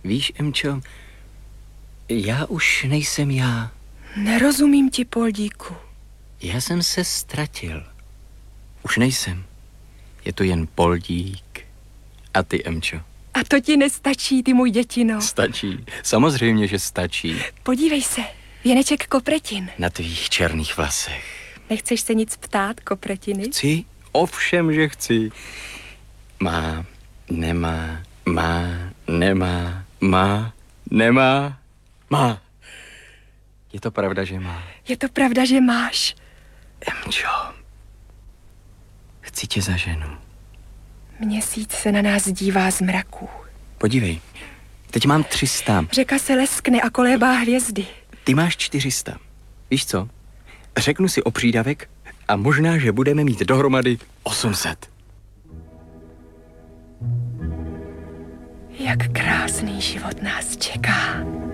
Víš, Emčo, já už nejsem já. Nerozumím ti, Poldíku. Já jsem se ztratil. Už nejsem. Je to jen Poldík. A ty, Emčo? A to ti nestačí, ty můj dětino. Stačí. Samozřejmě, že stačí. Podívej se, věneček kopretin. Na tvých černých vlasech. Nechceš se nic ptát, kopretiny? Chci? Ovšem, že chci. Má, nemá, má, nemá, má, nemá, má. Je to pravda, že má? Je to pravda, že máš. Emčo, chci tě za ženu. Měsíc se na nás dívá z mraků. Podívej, teď mám 300. Řeka se leskne a kolébá hvězdy. Ty máš 400. Víš co? Řeknu si o přídavek a možná, že budeme mít dohromady 800. Jak krásný život nás čeká.